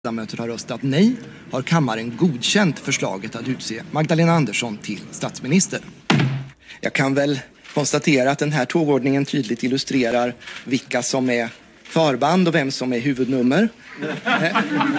ledamöter har röstat nej har kammaren godkänt förslaget att utse Magdalena Andersson till statsminister. Jag kan väl konstatera att den här tågordningen tydligt illustrerar vilka som är förband och vem som är huvudnummer.